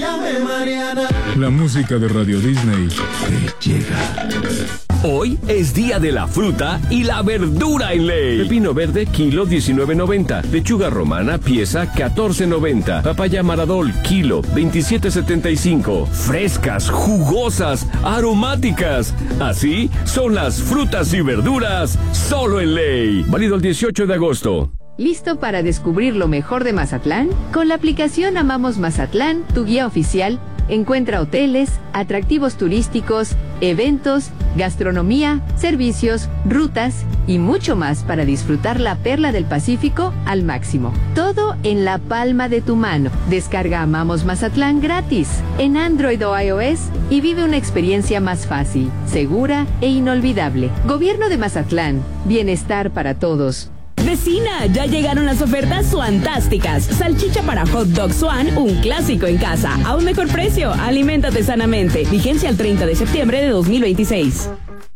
llame Mariana. La música de Radio Disney te llega. Hoy es día de la fruta y la verdura en ley. Pepino verde, kilo 19.90. Lechuga romana, pieza 14.90. Papaya Maradol, kilo 27.75. Frescas, jugosas, aromáticas. Así son las frutas y verduras solo en ley. Válido el 18 de agosto. ¿Listo para descubrir lo mejor de Mazatlán? Con la aplicación Amamos Mazatlán, tu guía oficial, encuentra hoteles, atractivos turísticos, eventos, gastronomía, servicios, rutas y mucho más para disfrutar la perla del Pacífico al máximo. Todo en la palma de tu mano. Descarga Amamos Mazatlán gratis en Android o iOS y vive una experiencia más fácil, segura e inolvidable. Gobierno de Mazatlán. Bienestar para todos. Vecina, ya llegaron las ofertas suantásticas. Salchicha para hot dog Swan, un clásico en casa. A un mejor precio. Aliméntate sanamente. Vigencia el 30 de septiembre de 2026.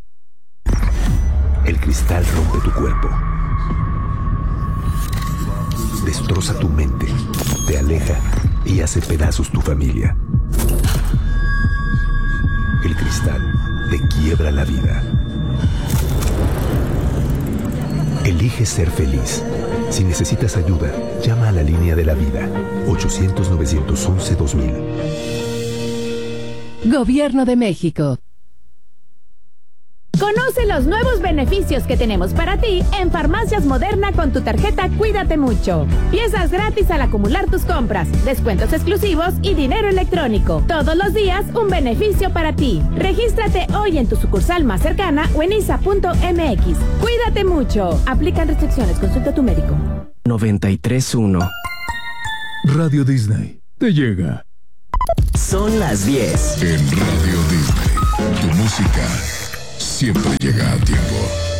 El cristal rompe tu cuerpo. Destroza tu mente. Te aleja y hace pedazos tu familia. El cristal te quiebra la vida. Elige ser feliz. Si necesitas ayuda, llama a la línea de la vida. 800-911-2000. Gobierno de México. Conoce los nuevos beneficios que tenemos para ti en Farmacias Moderna con tu tarjeta Cuídate Mucho. Piezas gratis al acumular tus compras, descuentos exclusivos y dinero electrónico. Todos los días un beneficio para ti. Regístrate hoy en tu sucursal más cercana o en isa.mx. Cuídate mucho. Aplican restricciones. Consulta a tu médico. 93.1. Radio Disney te llega. Son las 10. En Radio Disney, tu música siempre llega a tiempo.